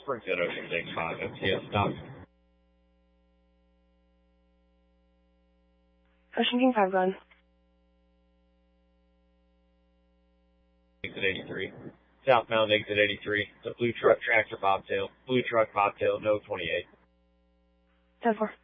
Springfield Ocean 65, MTS stop. Ocean King 5, go ahead. Exit 83. Southbound exit 83. The blue truck tractor bobtail. Blue truck bobtail, no 28. 10-4.